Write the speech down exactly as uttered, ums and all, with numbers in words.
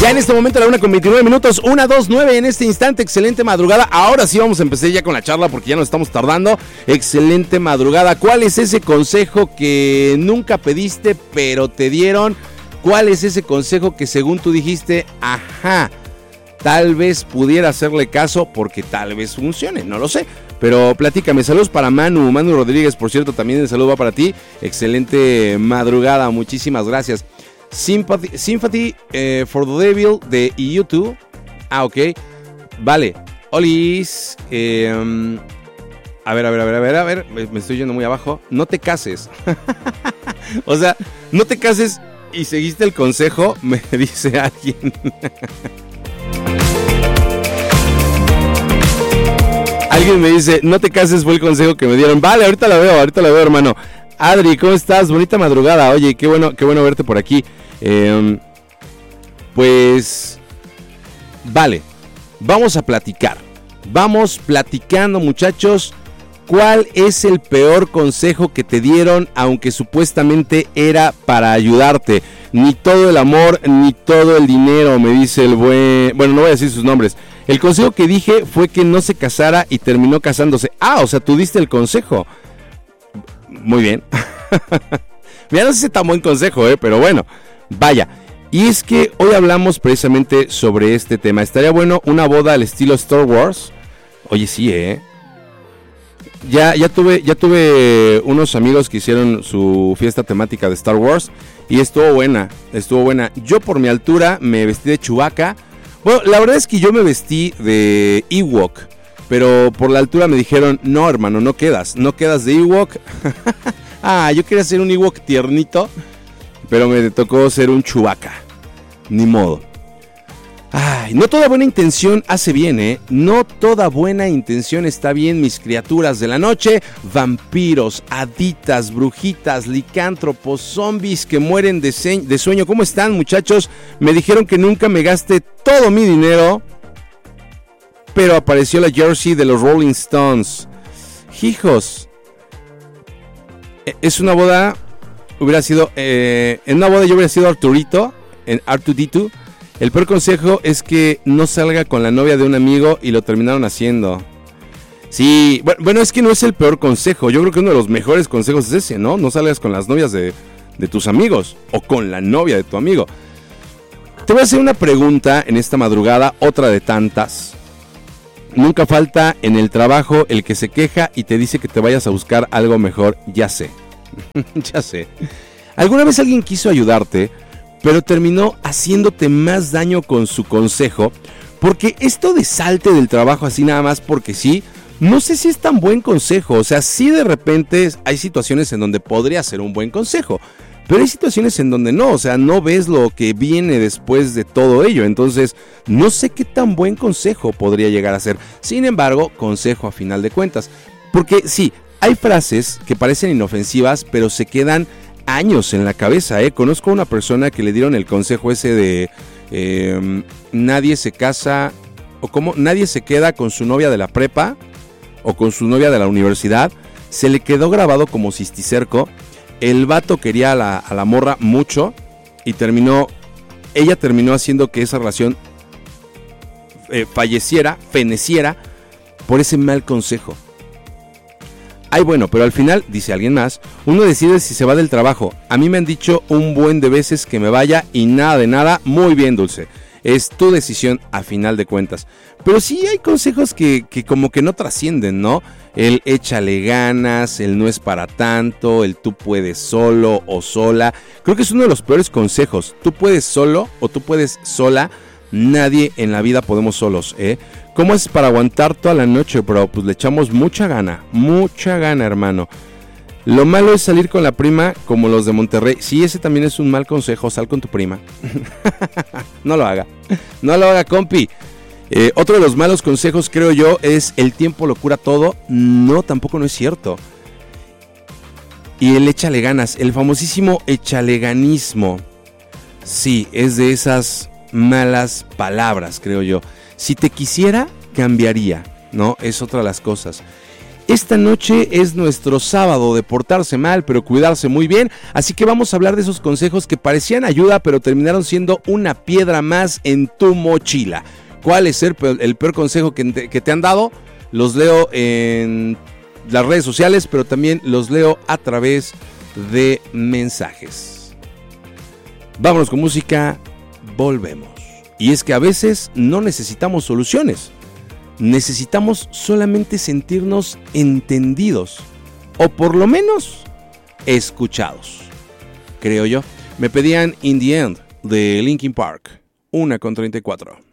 Ya en este momento a la una con veintinueve minutos, una, dos, nueve en este instante, excelente madrugada. Ahora sí vamos a empezar ya con la charla porque ya nos estamos tardando. Excelente madrugada. ¿Cuál es ese consejo que nunca pediste pero te dieron? ¿Cuál es ese consejo que según tú dijiste, ajá, tal vez pudiera hacerle caso porque tal vez funcione? No lo sé. Pero platícame, saludos para Manu, Manu Rodríguez, por cierto, también el saludo va para ti. Excelente madrugada, muchísimas gracias. Sympathy, Sympathy eh, for the Devil de YouTube. Ah, ok. Vale. Olis. Eh, um, a ver, a ver, a ver, a ver, a ver. Me, me estoy yendo muy abajo. No te cases. O sea, no te cases y seguiste el consejo, me dice alguien. Alguien me dice, no te cases, fue el consejo que me dieron. Vale, ahorita la veo, ahorita la veo, hermano. Adri, ¿cómo estás? Bonita madrugada. Oye, qué bueno, qué bueno verte por aquí. Eh, pues, vale, vamos a platicar. Vamos platicando, muchachos. ¿Cuál es el peor consejo que te dieron, aunque supuestamente era para ayudarte? Ni todo el amor, ni todo el dinero, me dice el buen... Bueno, no voy a decir sus nombres. El consejo que dije fue que no se casara y terminó casándose. Ah, o sea, tú diste el consejo. Muy bien. Mira, no sé si es tan buen consejo, ¿eh? Pero bueno, vaya. Y es que hoy hablamos precisamente sobre este tema. ¿Estaría bueno una boda al estilo Star Wars? Oye, sí, ¿eh? Ya, ya, tuve, ya tuve unos amigos que hicieron su fiesta temática de Star Wars y estuvo buena, estuvo buena. Yo por mi altura me vestí de Chewbacca. Bueno, la verdad es que yo me vestí de Ewok, pero por la altura me dijeron, no hermano, no quedas, no quedas de Ewok. Ah, yo quería ser un Ewok tiernito, pero me tocó ser un Chewbacca, ni modo. Ay, no toda buena intención hace bien, ¿eh? No toda buena intención está bien, mis criaturas de la noche. Vampiros, haditas, brujitas, licántropos, zombies que mueren de, se- de sueño. ¿Cómo están, muchachos? Me dijeron que nunca me gaste todo mi dinero, pero apareció la jersey de los Rolling Stones. Hijos. Es una boda, hubiera sido... Eh, en una boda yo hubiera sido Arturito, en R dos D dos. El peor consejo es que no salga con la novia de un amigo y lo terminaron haciendo. Sí, bueno, es que no es el peor consejo. Yo creo que uno de los mejores consejos es ese, ¿no? No salgas con las novias de, de tus amigos o con la novia de tu amigo. Te voy a hacer una pregunta en esta madrugada, otra de tantas. Nunca falta en el trabajo el que se queja y te dice que te vayas a buscar algo mejor. Ya sé, ya sé. ¿Alguna vez alguien quiso ayudarte, pero terminó haciéndote más daño con su consejo? Porque esto de salte del trabajo así nada más porque sí, no sé si es tan buen consejo. O sea, sí de repente hay situaciones en donde podría ser un buen consejo, pero hay situaciones en donde no, o sea, no ves lo que viene después de todo ello. Entonces, no sé qué tan buen consejo podría llegar a ser. Sin embargo, consejo a final de cuentas. Porque sí, hay frases que parecen inofensivas, pero se quedan años en la cabeza, ¿eh? Conozco a una persona que le dieron el consejo ese de eh, nadie se casa, o como nadie se queda con su novia de la prepa o con su novia de la universidad. Se le quedó grabado como cisticerco. El vato quería a la, a la morra mucho y terminó, ella terminó haciendo que esa relación eh, falleciera, feneciera por ese mal consejo. Ay, bueno, pero al final, dice alguien más, uno decide si se va del trabajo. A mí me han dicho un buen de veces que me vaya y nada de nada. Muy bien, Dulce. Es tu decisión a final de cuentas. Pero sí hay consejos que, que como que no trascienden, ¿no? El échale ganas, el no es para tanto, el tú puedes solo o sola. Creo que es uno de los peores consejos. Tú puedes solo o tú puedes sola. Nadie en la vida podemos solos, ¿eh? ¿Cómo es para aguantar toda la noche, bro? Pues le echamos mucha gana, mucha gana, hermano. Lo malo es salir con la prima como los de Monterrey. Sí, ese también es un mal consejo, sal con tu prima. No lo haga, no lo haga, compi. Eh, otro de los malos consejos, creo yo, es el tiempo lo cura todo. No, tampoco no es cierto. Y el échale ganas, el famosísimo échaleganismo. Sí, es de esas malas palabras, creo yo. Si te quisiera, cambiaría, ¿no? Es otra de las cosas. Esta noche es nuestro sábado de portarse mal, pero cuidarse muy bien. Así que vamos a hablar de esos consejos que parecían ayuda, pero terminaron siendo una piedra más en tu mochila. ¿Cuál es el peor, el peor consejo que te, que te han dado? Los leo en las redes sociales, pero también los leo a través de mensajes. Vámonos con música, volvemos. Y es que a veces no necesitamos soluciones. Necesitamos solamente sentirnos entendidos, o por lo menos escuchados, creo yo. Me pedían In the End de Linkin Park, una con treinta y cuatro.